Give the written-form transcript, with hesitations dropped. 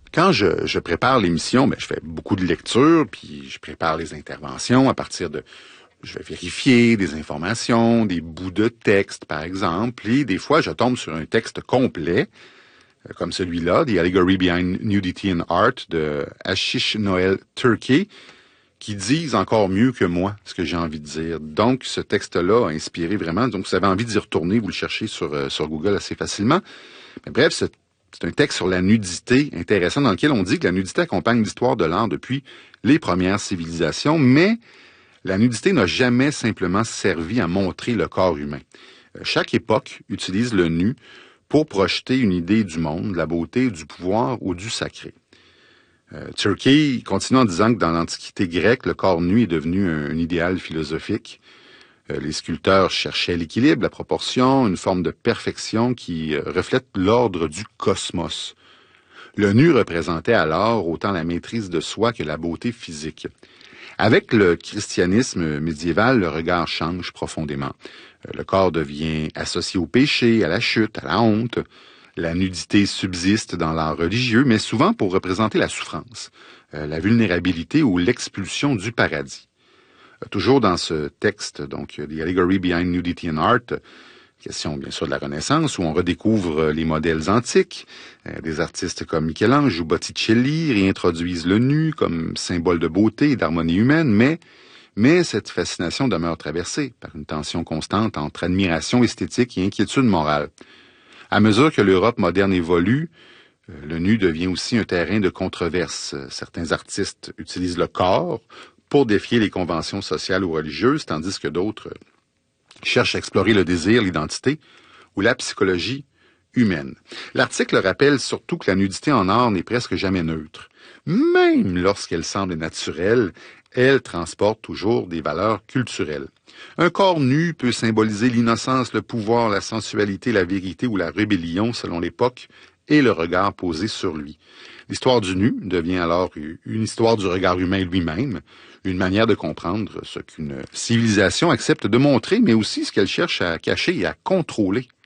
Quand je prépare l'émission, je fais beaucoup de lectures, puis je prépare les interventions à partir de... Je vais vérifier des informations, des bouts de texte, par exemple, et des fois, je tombe sur un texte complet, comme celui-là, The Allegory Behind Nudity in Art, de Ashish Noel Turkey, qui disent encore mieux que moi ce que j'ai envie de dire. Donc, ce texte-là a inspiré vraiment. Donc, vous avez envie d'y retourner, vous le cherchez sur Google assez facilement. Mais bref, c'est un texte sur la nudité intéressant dans lequel on dit que la nudité accompagne l'histoire de l'art depuis les premières civilisations, mais la nudité n'a jamais simplement servi à montrer le corps humain. Chaque époque utilise le nu pour projeter une idée du monde, de la beauté, du pouvoir ou du sacré. Turkey continue en disant que dans l'Antiquité grecque, le corps nu est devenu un idéal philosophique. Les sculpteurs cherchaient l'équilibre, la proportion, une forme de perfection qui reflète l'ordre du cosmos. Le nu représentait alors autant la maîtrise de soi que la beauté physique. Avec le christianisme médiéval, le regard change profondément. Le corps devient associé au péché, à la chute, à la honte. La nudité subsiste dans l'art religieux, mais souvent pour représenter la souffrance, la vulnérabilité ou l'expulsion du paradis. Toujours dans ce texte, donc The Allegory Behind Nudity in Art, question bien sûr de la Renaissance, où on redécouvre les modèles antiques. Des artistes comme Michel-Ange ou Botticelli réintroduisent le nu comme symbole de beauté et d'harmonie humaine, mais cette fascination demeure traversée par une tension constante entre admiration esthétique et inquiétude morale. À mesure que l'Europe moderne évolue, le nu devient aussi un terrain de controverse. Certains artistes utilisent le corps pour défier les conventions sociales ou religieuses, tandis que d'autres cherchent à explorer le désir, l'identité ou la psychologie humaine. L'article rappelle surtout que la nudité en art n'est presque jamais neutre. Même lorsqu'elle semble naturelle, elle transporte toujours des valeurs culturelles. Un corps nu peut symboliser l'innocence, le pouvoir, la sensualité, la vérité ou la rébellion selon l'époque et le regard posé sur lui. L'histoire du nu devient alors une histoire du regard humain lui-même, une manière de comprendre ce qu'une civilisation accepte de montrer, mais aussi ce qu'elle cherche à cacher et à contrôler.